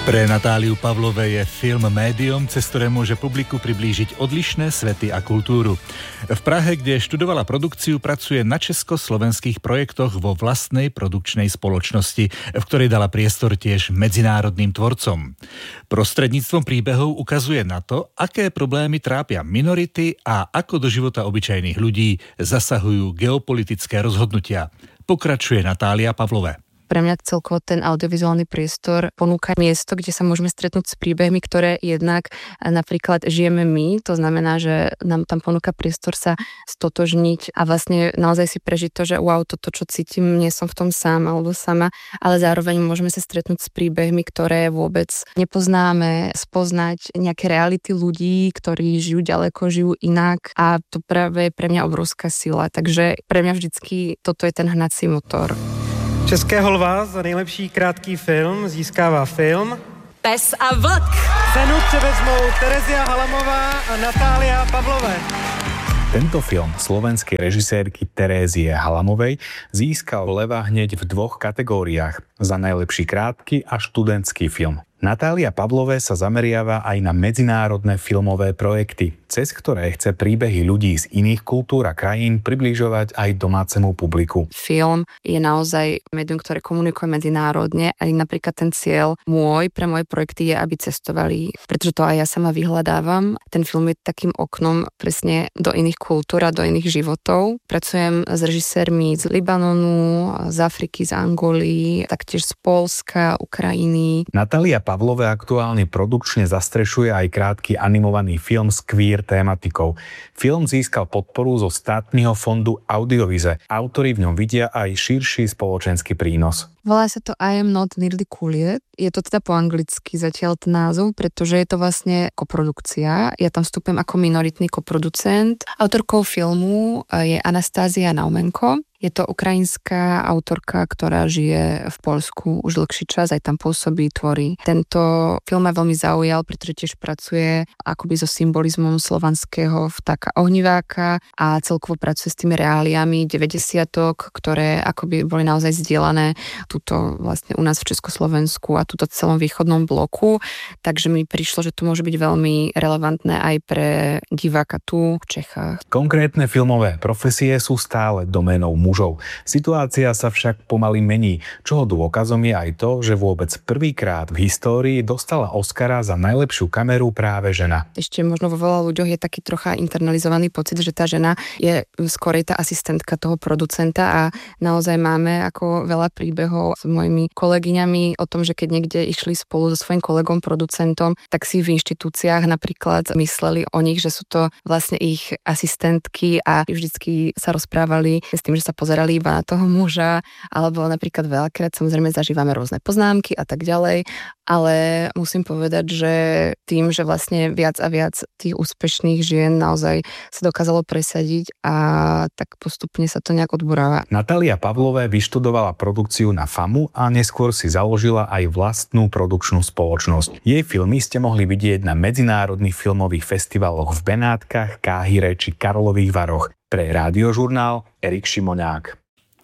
Pre Natáliu Pavlovej je film médium, cez ktoré môže publiku priblížiť odlišné svety a kultúru. V Prahe, kde študovala produkciu, pracuje na československých projektoch vo vlastnej produkčnej spoločnosti, v ktorej dala priestor tiež medzinárodným tvorcom. Prostredníctvom príbehov ukazuje na to, aké problémy trápia minority a ako do života obyčajných ľudí zasahujú geopolitické rozhodnutia. Pokračuje Natália Pavlové. Pre mňa celkovo ten audiovizuálny priestor ponúka miesto, kde sa môžeme stretnúť s príbehmi, ktoré jednak napríklad žijeme my, to znamená, že nám tam ponúka priestor sa stotožniť a vlastne naozaj si prežiť to, že wow, toto, čo cítim, nie som v tom sám alebo sama, ale zároveň môžeme sa stretnúť s príbehmi, ktoré vôbec nepoznáme, spoznať nejaké reality ľudí, ktorí žijú ďaleko, žijú inak a to práve je pre mňa obrovská sila, takže pre mňa vždycky toto je ten hnací motor. Českého lva za nejlepší krátký film získává film Pes a vlk. Cenu převezmou Terezia Halamová a Natália Pavlové. Tento film slovenskej režisérky Terézie Halamovej získal leva hneď v 2 kategóriách za najlepší krátky a študentský film. Natália Pavlové sa zameriava aj na medzinárodné filmové projekty, cez ktoré chce príbehy ľudí z iných kultúr a krajín približovať aj domácemu publiku. Film je naozaj médium, ktoré komunikuje medzinárodne a napríklad ten cieľ pre moje projekty je, aby cestovali, pretože to aj ja sama vyhľadávam. Ten film je takým oknom presne do iných kultúr a do iných životov. Pracujem s režisérmi z Libanonu, z Afriky, z Angoly, taktiež z Poľska, Ukrajiny. Natália Pavlové aktuálne produkčne zastrešuje aj krátky animovaný film s queer tématikou. Film získal podporu zo Štátneho fondu Audiovize. Autori v ňom vidia aj širší spoločenský prínos. Volá sa to I am not nearly cool yet. Je to teda po anglicky zatiaľ ten názov, pretože je to vlastne koprodukcia. Ja tam vstupujem ako minoritný koproducent. Autorkou filmu je Anastázia Naumenko. Je to ukrajinská autorka, ktorá žije v Poľsku už dlhší čas, aj tam pôsobí, tvorí. Tento film ma veľmi zaujal, pretože tiež pracuje akoby so symbolizmom slovanského vtáka ohniváka a celkovo pracuje s tými reáliami 90-tok, ktoré akoby boli naozaj zdieľané tuto vlastne u nás v Československu a tuto celom východnom bloku. Takže mi prišlo, že to môže byť veľmi relevantné aj pre diváka tu v Čechách. Konkrétne filmové profesie sú stále doménou mužov. Situácia sa však pomaly mení, čoho dôkazom je aj to, že vôbec prvýkrát v histórii dostala Oscara za najlepšiu kameru práve žena. Ešte možno vo veľa ľuďoch je taký trocha internalizovaný pocit, že tá žena je skorej tá asistentka toho producenta a naozaj máme ako veľa príbehov s mojimi kolegyňami o tom, že keď niekde išli spolu so svojím kolegom producentom, tak si v inštitúciách napríklad mysleli o nich, že sú to vlastne ich asistentky a vždycky sa rozprávali s tým, že sa pozerali iba na toho muža, alebo napríklad veľakrát samozrejme zažívame rôzne poznámky a tak ďalej, ale musím povedať, že tým, že vlastne viac a viac tých úspešných žien naozaj sa dokázalo presadiť a tak postupne sa to nejak odburáva. Natália Pavlové vyštudovala produkciu na FAMu a neskôr si založila aj vlastnú produkčnú spoločnosť. Jej filmy ste mohli vidieť na medzinárodných filmových festivaloch v Benátkach, Káhire či Karlových Varoch. Pre Rádiožurnál Erik Šimoňák.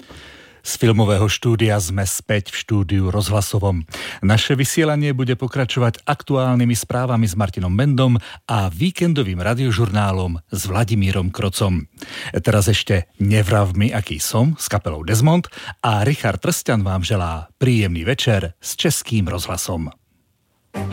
Z filmového štúdia sme späť v štúdiu rozhlasovom. Naše vysielanie bude pokračovať aktuálnymi správami s Martinom Bendom a víkendovým radiožurnálom s Vladimírom Krocom. Teraz ešte Nevrav mi, aký som s kapelou Desmond a Richard Trstian vám želá príjemný večer s Českým rozhlasom.